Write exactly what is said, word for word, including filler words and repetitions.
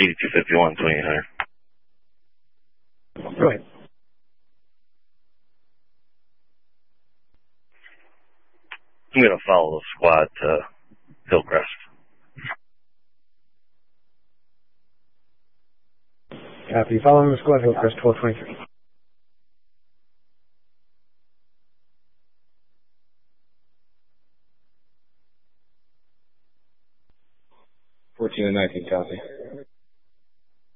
eighty-two fifty-one, twenty-eight hundred. Go ahead. I'm going to follow the squad to Hillcrest. Copy. Following the squad, Hillcrest twelve twenty-three. fourteen and nineteen, copy.